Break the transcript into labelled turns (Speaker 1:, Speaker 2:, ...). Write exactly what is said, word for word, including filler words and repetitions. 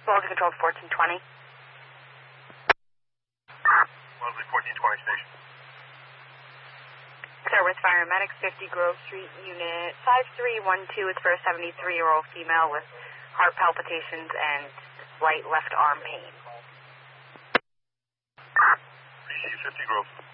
Speaker 1: Wellesley Control fourteen twenty.
Speaker 2: Wellesley fourteen twenty station.
Speaker 1: Sir, with Paramedics, fifty Grove Street, Unit five three one two is for a seventy-three-year-old female with heart palpitations and slight left arm pain.
Speaker 2: P C fifty Grove.